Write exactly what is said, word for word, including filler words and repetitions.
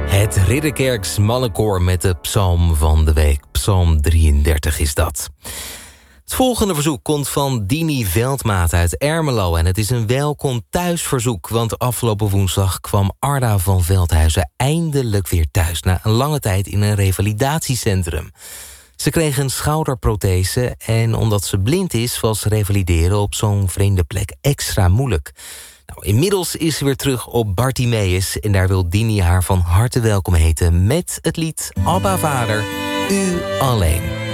Het Ridderkerks Mannenkoor met de psalm van de week. Psalm drieëndertig is dat. Het volgende verzoek komt van Dini Veldmaat uit Ermelo. En het is een welkom thuisverzoek. Want afgelopen woensdag kwam Arda van Veldhuizen eindelijk weer thuis. Na een lange tijd in een revalidatiecentrum. Ze kreeg een schouderprothese. En omdat ze blind is, was revalideren op zo'n vreemde plek extra moeilijk. Nou, inmiddels is ze weer terug op Bartimeus. En daar wil Dini haar van harte welkom heten met het lied Abba Vader, U alleen.